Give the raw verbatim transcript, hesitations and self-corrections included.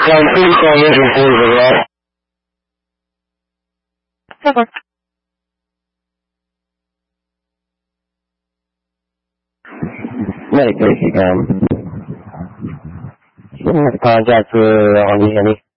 Um, please call engine four as well. Okay. Medic, please, um, contact for on the